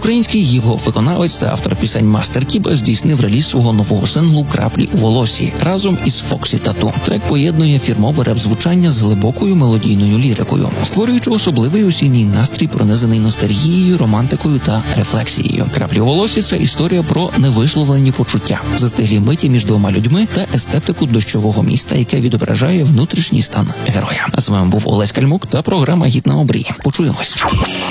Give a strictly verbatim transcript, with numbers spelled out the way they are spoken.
Український гіп-хоп-виконавець та автор пісень Мастер Кіба здійснив реліз свого нового синглу «Краплі у волосі» разом із Фоксі Тату. Трек поєднує фірмове реп-звучання з глибокою мелодійною лірикою, створюючи особливий осінній настрій, пронизаний ностальгією, романтикою та рефлексією. «Краплі у волосі» – це історія про невисловлені почуття, застиглі миті між двома людьми та естетику дощового міста, яке відображає внутрішній стан героя. А з вами був Олесь Кальмук та програма «Гід на обрії». Почуємось.